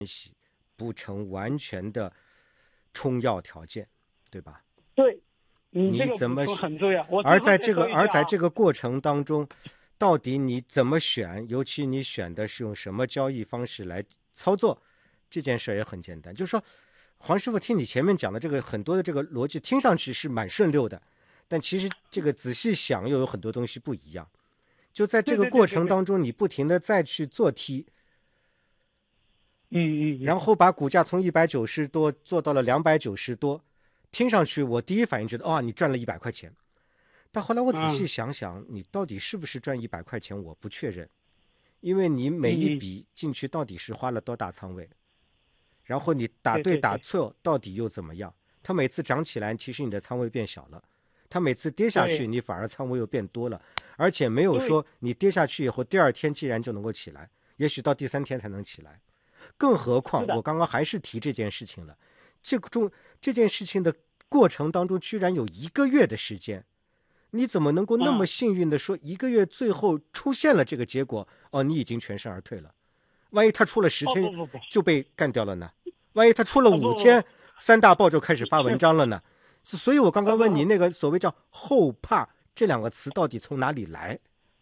系不成完全的充要条件，对吧？ 对， 你怎么很重要。 而在这个过程当中，到底你怎么选，尤其你选的是用什么交易方式来操作，这件事也很简单。就是说，黄师傅听你前面讲的这个很多的这个逻辑，听上去是蛮顺溜的，但其实这个仔细想又有很多东西不一样。就在这个过程当中，你不停的再去做 T， 然后把股价从190多做到了290多，听上去我第一反应觉得你赚了100块钱，但后来我仔细想想，你到底是不是赚100块钱，我不确认，因为你每一笔进去到底是花了多大仓位，然后你打对打错到底又怎么样？它每次涨起来，其实你的仓位变小了。它每次跌下去，你反而仓位又变多了，而且没有说你跌下去以后第二天既然就能够起来，也许到第3天才能起来。更何况我刚刚还是提这件事情了，这件事情的过程当中居然有1个月的时间，你怎么能够那么幸运的说1个月最后出现了这个结果？你已经全身而退了。万一他出了10天就被干掉了呢？万一他出了5天，3大报就开始发文章了呢？所以我刚刚问你那个所谓叫后怕这2个词到底从哪里来，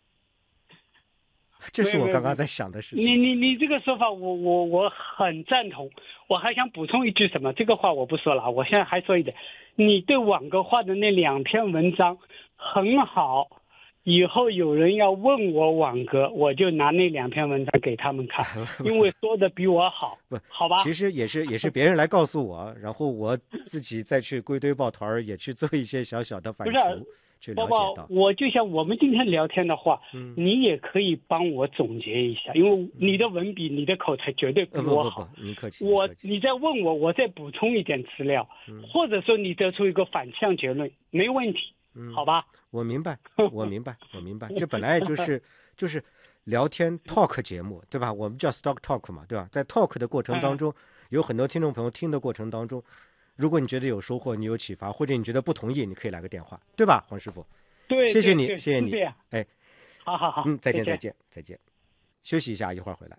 这是我刚刚在想的事情。 你这个说法我很赞同。我还想补充一句什么，这个话我不说了，我现在还说一点，你对网哥画的那2篇文章很好，以后有人要问我网哥，我就拿那2篇文章给他们看，因为说的比我好，好吧？ 其实也是别人来告诉我，然后我自己再去归堆抱团，也去做一些小小的反刍，去了解到。 我就像我们今天聊天的话，你也可以帮我总结一下，因为你的文笔、你的口才绝对比我好。 您客气。 你再问我，我再补充一点资料，或者说你得出一个反向结论，没问题。好吧， 我明白，这本来就是聊天 talk 节目，对吧？我们叫 stock talk 嘛，对吧？在 talk 的过程当中，有很多听众朋友听的过程当中，如果你觉得有收获，你有启发，或者你觉得不同意，你可以来个电话，对吧，黄师傅？ 对， 谢谢你，谢谢你。 哎，好， 再见。休息一下，一会儿回来。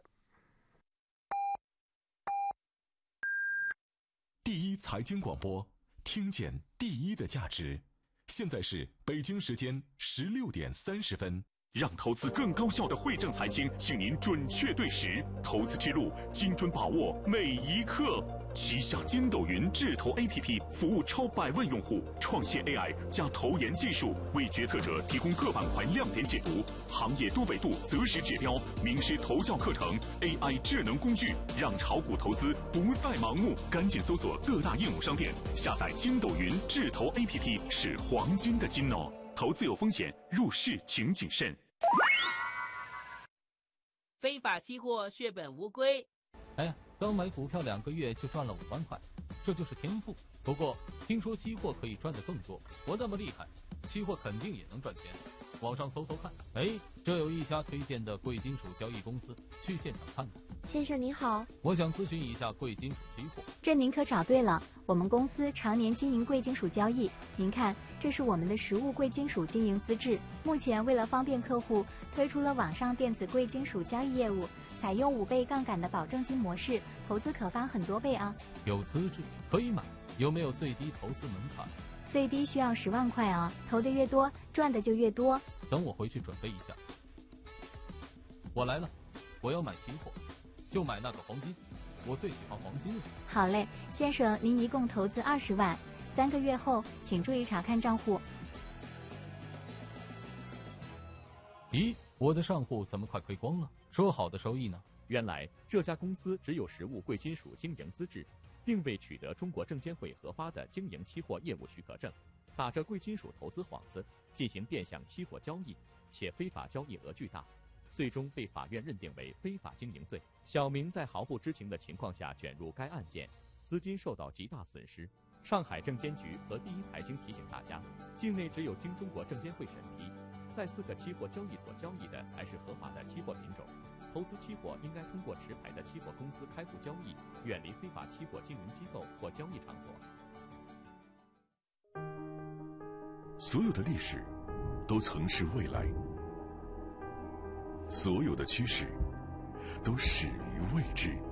第一财经广播，听见第一的价值。现在是北京时间16点30分。让投资更高效的惠正财经，请您准确对时，投资之路精准把握每一刻。旗下筋斗云智投 APP 服务超100万用户，创新 AI 加投研技术，为决策者提供各板块亮点解读、行业多维度择时指标、名师投教课程、AI 智能工具，让炒股投资不再盲目。赶紧搜索各大应用商店，下载筋斗云智投 APP， 是黄金的金哦。投资有风险，入市请谨慎。 非法期货血本无归。 哎呀，刚买股票2个月就赚了5万块，这就是天赋。不过听说期货可以赚得更多，我那么厉害，期货肯定也能赚钱。网上搜搜看，这有一家推荐的贵金属交易公司，去现场看看。 先生您好， 我想咨询一下贵金属期货。 这您可找对了，我们公司常年经营贵金属交易。您看，这是我们的实物贵金属经营资质。目前为了方便客户，推出了网上电子贵金属交易业务，采用5倍杠杆的保证金模式，投资可翻很多倍啊。 有资质可以买，有没有最低投资门槛？ 最低需要10万块啊，投的越多，赚的就越多。 等我回去准备一下。我来了，我要买期货，就买那个黄金，我最喜欢黄金了。 好嘞，先生，您一共投资20万，3个月后请注意查看账户。 咦，我的账户怎么快亏光了？说好的收益呢？ 原来这家公司只有实物贵金属经营资质，并未取得中国证监会核发的经营期货业务许可证，打着贵金属投资幌子进行变相期货交易，且非法交易额巨大，最终被法院认定为非法经营罪。小明在毫不知情的情况下卷入该案件，资金受到极大损失。上海证监局和第一财经提醒大家，境内只有经中国证监会审批，在4个期货交易所交易的才是合法的期货品种。投资期货应该通过持牌的期货公司开户交易，远离非法期货经营机构或交易场所。 所有的历史都曾是未来，所有的趋势都始于未知。